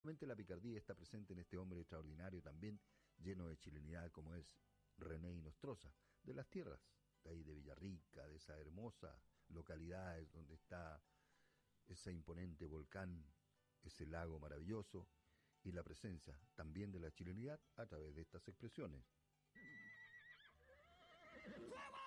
Lógicamente la picardía está presente en este hombre extraordinario también, lleno de chilenidad como es René Inostroza, de las tierras, de ahí de Villarrica, de esas hermosas localidades donde está ese imponente volcán, ese lago maravilloso, y la presencia también de la chilenidad a través de estas expresiones. ¡Fuego!